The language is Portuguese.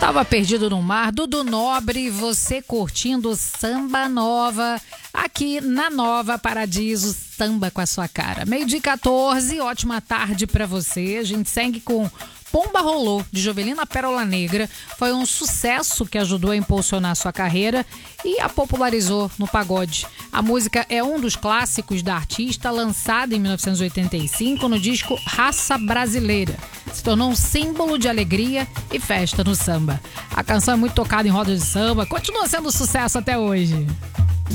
Tava perdido no mar, Dudu Nobre, você curtindo Samba Nova, aqui na Nova Paradiso, samba com a sua cara. 12h14, ótima tarde pra você. A gente segue com Pomba Rolou, de Jovelina Pérola Negra. Foi um sucesso que ajudou a impulsionar sua carreira e a popularizou no pagode. A música é um dos clássicos da artista, lançada em 1985 no disco Raça Brasileira. Se tornou um símbolo de alegria e festa no samba. A canção é muito tocada em rodas de samba, continua sendo sucesso até hoje.